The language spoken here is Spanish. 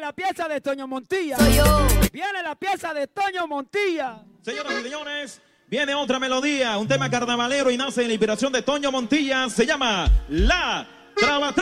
la pieza de Toño Montilla. Soy yo. Viene la pieza de Toño Montilla. Señoras y señores, viene otra melodía, un tema carnavalero y nace en la inspiración de Toño Montilla. Se llama La Traba.